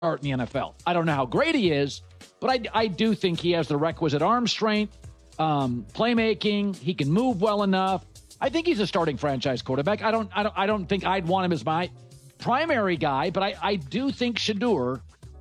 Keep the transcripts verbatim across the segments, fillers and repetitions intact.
in the N F L. I don't know how great he is, but I, I do think he has the requisite arm strength, um, playmaking. He can move well enough. I think he's a starting franchise quarterback. I don't, I don't, I don't think I'd want him as my primary guy, but I, I do think Shedeur,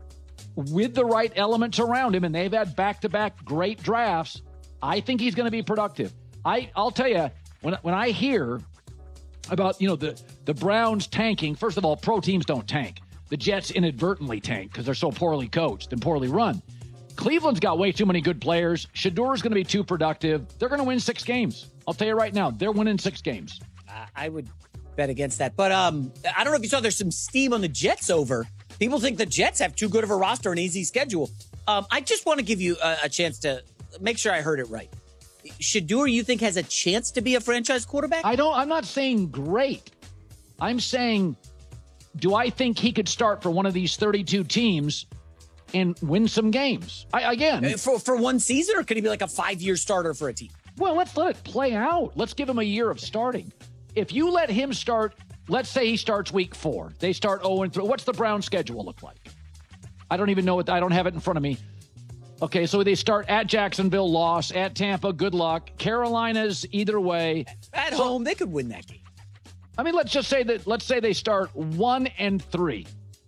with the right elements around him, and they've had back-to-back great drafts, I think he's going to be productive. I, I'll tell you, when when I hear about, you know, the, the Browns tanking, first of all, pro teams don't tank. The Jets inadvertently tank because they're so poorly coached and poorly run. Cleveland's got way too many good players. Shedeur's going to be too productive. They're going to win six games. I'll tell you right now, they're winning six games. Uh, I would bet against that. But um, I don't know if you saw there's some steam on the Jets over. People think the Jets have too good of a roster and easy schedule. Um, I just want to give you a, a chance to make sure I heard it right. Shedeur, you think, has a chance to be a franchise quarterback? I don't. I'm not saying great. I'm saying, do I think he could start for one of these thirty-two teams and win some games? I, again, for for one season, or could he be like a five-year starter for a team? Well, let's let it play out. Let's give him a year of starting. If you let him start, let's say he starts week four. They start oh and three. What's the Browns schedule look like? I don't even know what. I don't have it in front of me. Okay, so they start at Jacksonville, loss. At Tampa, good luck. Carolina's either way. At so, home, they could win that game. I mean, let's just say that, let's say they start one and three.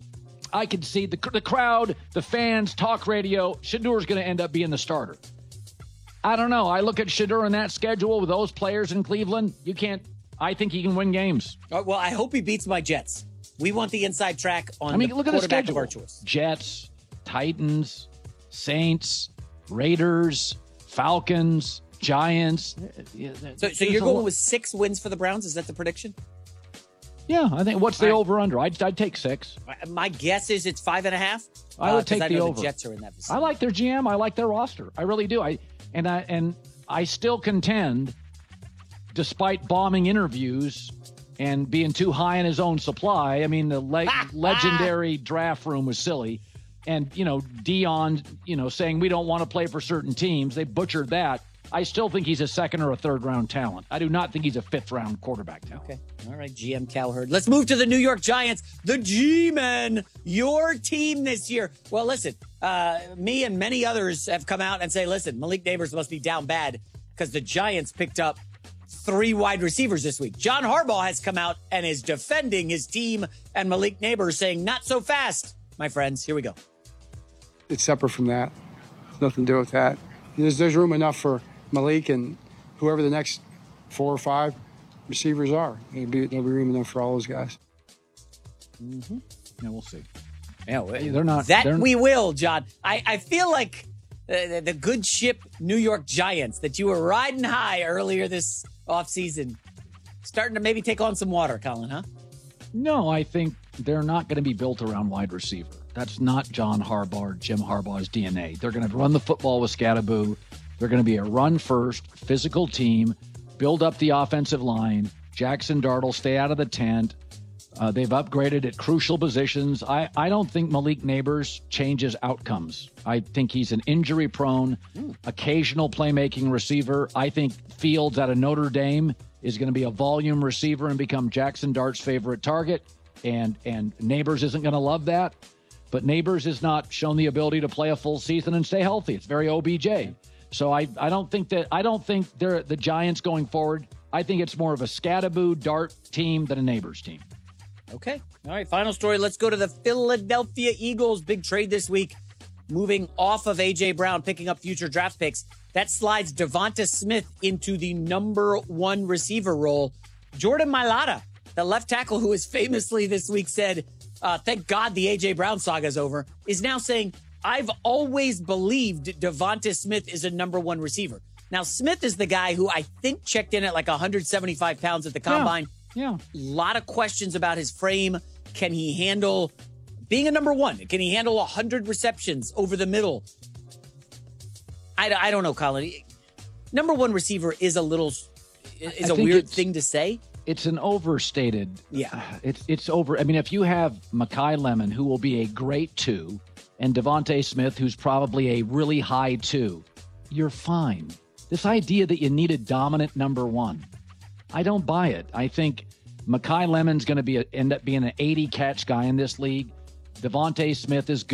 I can see the, the crowd, the fans, talk radio. Shedeur's going to end up being the starter. I don't know. I look at Shedeur in that schedule with those players in Cleveland. You can't, I think he can win games. Uh, well, I hope he beats my Jets. We want the inside track on I mean, the look at the schedule. Of our choice. Jets, Titans, Saints, Raiders, Falcons, Giants. So, so you're going with six wins for the Browns? Is that the prediction? Yeah, I think. What's the right. over-under? I'd, I'd take six. My guess is it's five and a half. I would uh, take I the know over. The Jets are in that vicinity. I like their G M. I like their roster. I really do. I and I and I still contend, despite bombing interviews and being too high in his own supply. I mean, the le- legendary draft room was silly. And, you know, Dion, you know, saying we don't want to play for certain teams. They butchered that. I still think he's a second or a third round talent. I do not think he's a fifth round quarterback talent. Okay. All right, G M Cowherd. Let's move to the New York Giants, the G-Men, your team this year. Well, listen, uh, me and many others have come out and say, listen, Malik Nabers must be down bad because the Giants picked up three wide receivers this week. John Harbaugh has come out and is defending his team and Malik Nabers, saying, not so fast, my friends. Here we go. It's separate from that. There's nothing to do with that. There's, there's room enough for Malik and whoever the next four or five receivers are. There'll be, there'll be room enough for all those guys. Mm-hmm. Yeah, we'll see. Yeah, they're not. That they're, we will, John. I, I feel like the, the good ship New York Giants that you were riding high earlier this offseason, starting to maybe take on some water, Colin, huh? No, I think they're not going to be built around wide receiver. That's not John Harbaugh or Jim Harbaugh's D N A. They're going to run the football with Scatterboo. They're going to be a run-first, physical team, build up the offensive line. Jackson Dart will stay out of the tent. Uh, they've upgraded at crucial positions. I, I don't think Malik Nabers changes outcomes. I think he's an injury-prone, mm. occasional playmaking receiver. I think Fields out of Notre Dame is going to be a volume receiver and become Jackson Dart's favorite target, and, and Nabers isn't going to love that. But Nabers has not shown the ability to play a full season and stay healthy. It's very O B J. So I, I don't think that I don't think they're the Giants going forward. I think it's more of a Scatterboo Dart team than a Nabers team. Okay. All right. Final story. Let's go to the Philadelphia Eagles. Big trade this week. Moving off of A J Brown, picking up future draft picks. That slides Devonta Smith into the number one receiver role. Jordan Mailata, the left tackle who has famously this week said, uh, thank God the A J Brown saga is over, is now saying, I've always believed Devonta Smith is a number one receiver. Now, Smith is the guy who I think checked in at like one hundred seventy-five pounds at the combine. Yeah. A lot of questions about his frame. Can he handle being a number one? Can he handle one hundred receptions over the middle? I, I don't know, Colin. Number one receiver is a little, is a weird thing to say. It's an overstated. Yeah. It's, it's over. I mean, if you have Mekhi Lemon, who will be a great two, and Devonta Smith, who's probably a really high two, you're fine. This idea that you need a dominant number one, I don't buy it. I think Mekhi Lemon's going to be a, end up being an eighty catch guy in this league. Devontae Smith is good.